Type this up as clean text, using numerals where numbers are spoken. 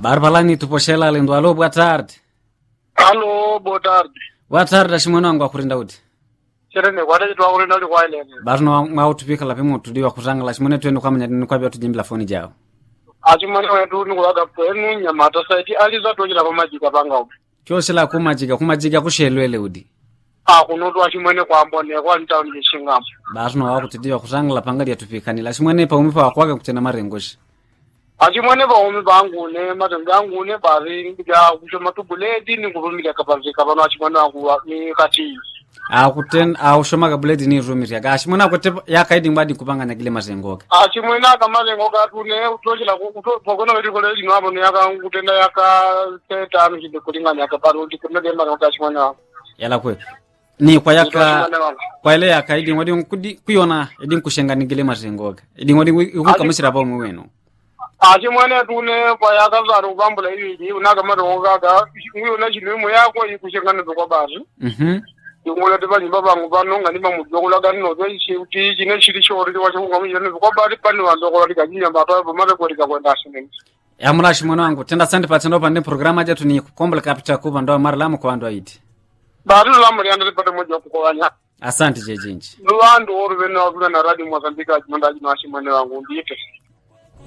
Barbalani tuposhela lendo. Alô, boa tarde. Alô, boa tarde. Boa tarde, ashimwana wangu akurinda uti. Serene kwada chitu akurinda uli kwa ile. Barno ngautupika la pimo tudiwa kuzanga la shimone twende kwa mnyadini kwa bya tujimbila foni jao. Achimwana wetu nikulaga kwenu Nyamata site aliza tojila pamajika panga ubi. Kyose la kumajika kushelwele udi. Kunotu achimwane kwa mbone kwa ntauni jishingama. Barno wakutudiwa kuzanga la panga dia tupikani la shimone pa umipa wakwaka kutena marengoshi. Achimwane pa umi bangu ne matangangu ne bari ngija kushoma tubuledi nikurumika kapazika pano achimwane wangu ni kati. Ushomaga buledi ni rumiri yaga ashimwana kote yakaidi ngwadi kupanga na kile mazengoka. Achimwana kama zengoka tune utojila pokona wetu kole ino hapo ne yaka ngutenda yaka seta amishide kulingana yaka paro ndikunde mazoka achimwana. Yala kwe ni kwa yaka kwa ile yakaidi ngwadi kuyona edin kushenga nigile mazengoka edin ngwadi ukuka mishira pa umwe wenu. Achimwane tune kwa yaka zaru bambula hivi unaga mazoka ga uyo na chilimu yako ikushenga ndo kwa bari. Ngola de bani baba ngubano ngani mamudyokola ganno zo ishi chine chiri chori wa chunga mujene kwa bari pani wando kwa likajinya baba bamare kwa likakwenda shine. Amuna shimwana wangu tenda sante patendo pande programa jetu ni kukombola kapita kuba ndo mara lamu kwa ndo aiti. Bari lamu yandele pata moja kukowanya. Asante jejinji. Luando orwe na radio Mozambique ajimanda ajimashimane wangu ndite.